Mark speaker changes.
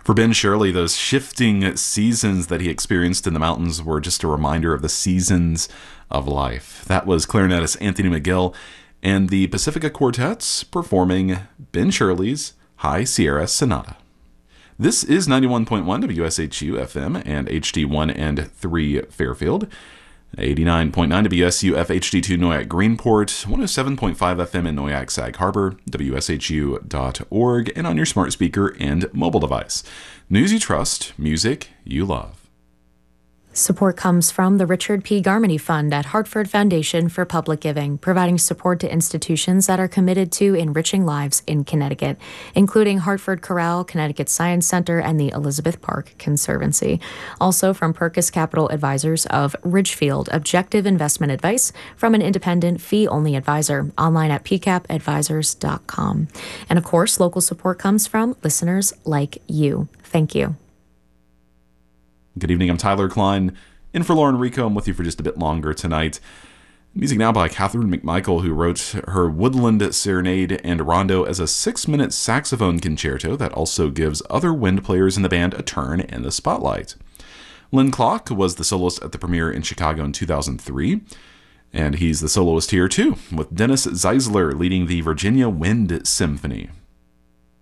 Speaker 1: For Ben Shirley, those shifting seasons that he experienced in the mountains were just a reminder of the seasons of life. That was clarinetist Anthony McGill and the Pacifica Quartets performing Ben Shirley's High Sierra Sonata. This is 91.1 WSHU FM and HD1 and 3 Fairfield, 89.9 WSU FHD2 Noyac Greenport, 107.5 FM in Noyac Sag Harbor, WSHU.org, and on your smart speaker and mobile device. News you trust, music you love.
Speaker 2: Support comes from the Richard P. Garmany Fund at Hartford Foundation for Public Giving, providing support to institutions that are committed to enriching lives in Connecticut, including Hartford Corral, Connecticut Science Center, and the Elizabeth Park Conservancy. Also from Perkis Capital Advisors of Ridgefield, objective investment advice from an independent fee-only advisor, online at pcapadvisors.com. And of course, local support comes from listeners like you. Thank you.
Speaker 1: Good evening, I'm Tyler Klein. In for Lauren Rico, I'm with you for just a bit longer tonight. Music now by Catherine McMichael, who wrote her Woodland Serenade and Rondo as a 6-minute saxophone concerto that also gives other wind players in the band a turn in the spotlight. Lynn Clark was the soloist at the premiere in Chicago in 2003, and he's the soloist here too, with Dennis Zeisler leading the Virginia Wind Symphony.